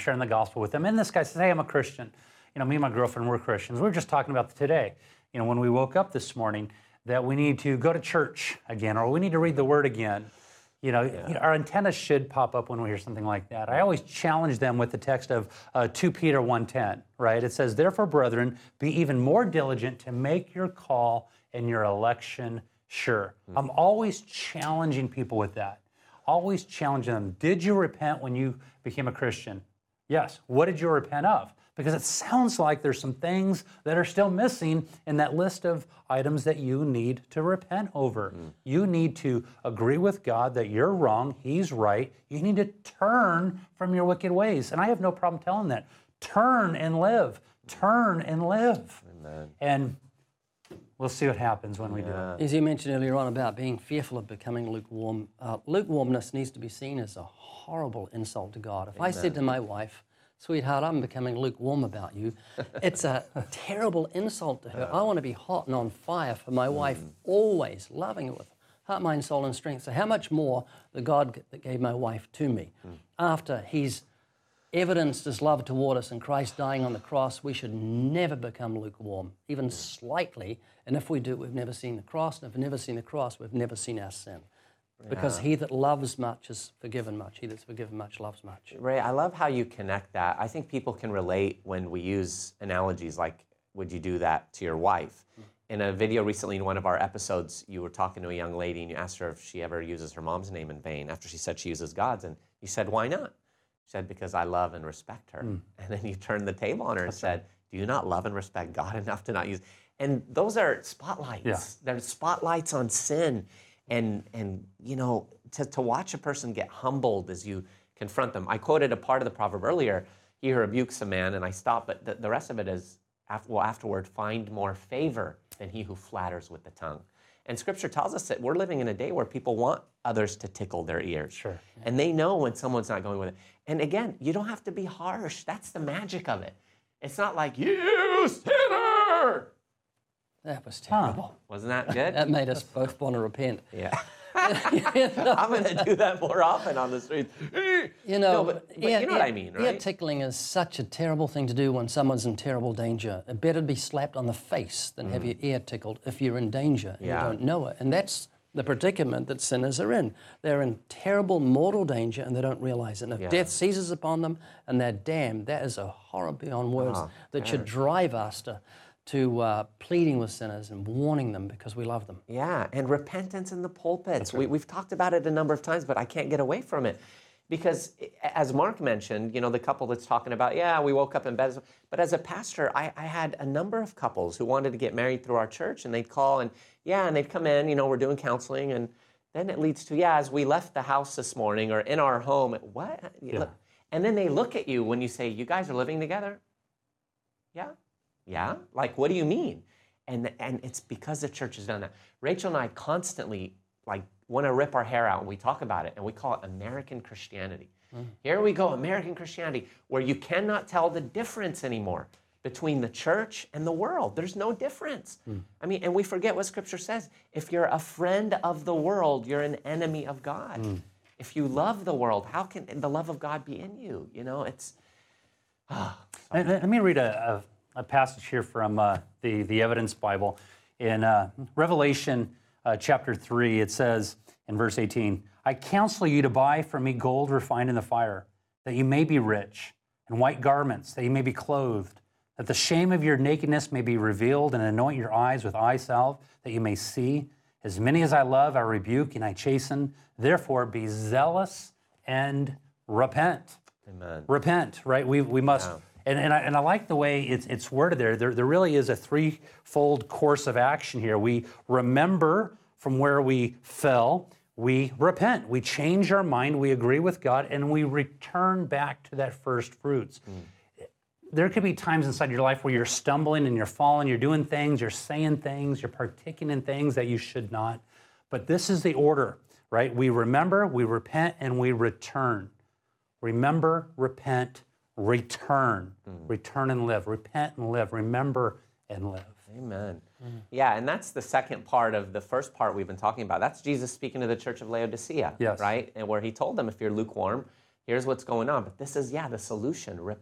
sharing the gospel with them. And this guy says, hey, I'm a Christian. Me and my girlfriend, we're Christians. We were just talking about today, when we woke up this morning, that we need to go to church again, or we need to read the Word again. Our antennas should pop up when we hear something like that. I always challenge them with the text of 2 Peter 1:10, right? It says, therefore, brethren, be even more diligent to make your call and your election sure. I'm always challenging people with that. Always challenging them. Did you repent when you became a Christian? Yes. What did you repent of? Because it sounds like there's some things that are still missing in that list of items that you need to repent over. You need to agree with God that you're wrong, He's right. You need to turn from your wicked ways. And I have no problem telling that. Turn and live. Turn and live. Amen. And we'll see what happens when we do it. As you mentioned earlier on about being fearful of becoming lukewarm, lukewarmness needs to be seen as a horrible insult to God. If I said to my wife, sweetheart, I'm becoming lukewarm about you, it's a terrible insult to her. I want to be hot and on fire for my wife, always loving her with heart, mind, soul, and strength. So how much more the God that gave my wife to me, after He's evidenced His love toward us and Christ dying on the cross, we should never become lukewarm, even slightly. And if we do, we've never seen the cross. And if we've never seen the cross, we've never seen our sin. Because he that loves much is forgiven much. He that's forgiven much loves much. Ray, I love how you connect that. I think people can relate when we use analogies like, would you do that to your wife? In a video recently in one of our episodes, you were talking to a young lady and you asked her if she ever uses her mom's name in vain after she said she uses God's. And you said, why not? She said, because I love and respect her. And then you turned the table on her and said, do you not love and respect God enough to not use? And those are spotlights. Yeah. They're spotlights on sin. And to watch a person get humbled as you confront them. I quoted a part of the proverb earlier, he who rebukes a man, and I stopped, but the rest of it is, afterward, find more favor than he who flatters with the tongue. And Scripture tells us that we're living in a day where people want others to tickle their ears. Sure. And they know when someone's not going with it. And again, you don't have to be harsh. That's the magic of it. It's not like, you sinner! That was terrible. Wasn't that good? That made us both want to repent. Yeah. I'm going to do that more often on the streets. But you know what I mean, right? Ear tickling is such a terrible thing to do when someone's in terrible danger. It better be slapped on the face than have your ear tickled if you're in danger and you don't know it. And that's the predicament that sinners are in. They're in terrible mortal danger and they don't realize it. And if death seizes upon them and they're damned, that is a horror beyond words that should drive us to pleading with sinners and warning them because we love them. Yeah, and repentance in the pulpits. We've talked about it a number of times, but I can't get away from it. Because as Mark mentioned, the couple that's talking about, we woke up in bed. But as a pastor, I had a number of couples who wanted to get married through our church, and they'd call, and they'd come in, we're doing counseling, and then it leads to, as we left the house this morning or in our home, what? Yeah. And then they look at you when you say, you guys are living together? Yeah? Like, what do you mean? And it's because the church has done that. Rachel and I constantly, want to rip our hair out when we talk about it, and we call it American Christianity. Here we go, American Christianity, where you cannot tell the difference anymore between the church and the world. There's no difference. I mean, and we forget what Scripture says. If you're a friend of the world, you're an enemy of God. If you love the world, how can the love of God be in you? It's... Let me read a passage here from the Evidence Bible. In Revelation chapter 3, it says in verse 18, I counsel you to buy from me gold refined in the fire, that you may be rich, and white garments, that you may be clothed, that the shame of your nakedness may be revealed, and anoint your eyes with eye salve, that you may see. As many as I love, I rebuke and I chasten. Therefore, be zealous and repent. Amen. Repent, right? We must... Yeah. And I like the way it's worded there. There really is a threefold course of action here. We remember from where we fell. We repent. We change our mind. We agree with God, and we return back to that first fruits. There could be times inside your life where you're stumbling and you're falling. You're doing things. You're saying things. You're partaking in things that you should not. But this is the order, right? We remember, we repent, and we return. Remember, repent, return. Return and live. Repent and live. Remember and live. Amen. Yeah, and that's the second part of the first part we've been talking about. That's Jesus speaking to the church of Laodicea, yes. right? And where he told them, if you're lukewarm, Here's what's going on. But this is, yeah, the solution.